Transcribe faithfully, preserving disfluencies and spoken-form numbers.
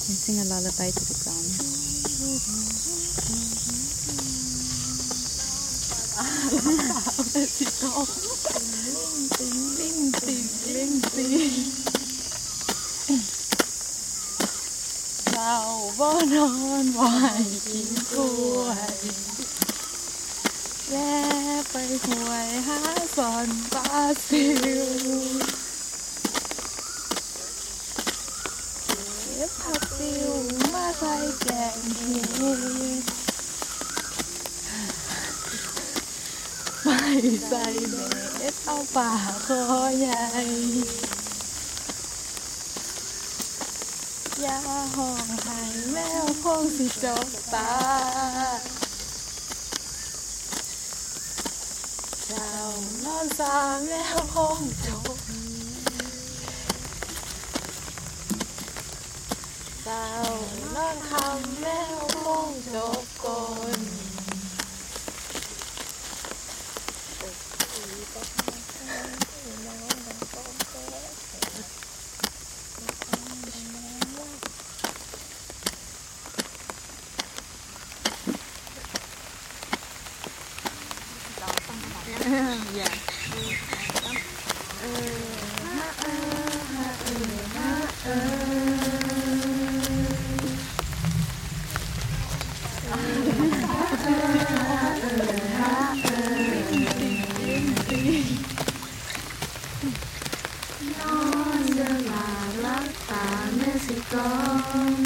sing a lullaby to the ground. Sao vô non ngoài kín cuốiและไปหวยหาสอนปลาซิวเก็บผักซิวมาใส่แกงเห็ดไม่ใส่เม็ดเอาป่าคอใหญ่ยาห้องไห้แมวพงสิจกตาเจ้านอนสามแล้วพงจกเจ้านอนคำแล้วพงจกกนอย่าเออฮะเออฮะเออฮะเออนจะลาลักตาเมื่อสิก่อน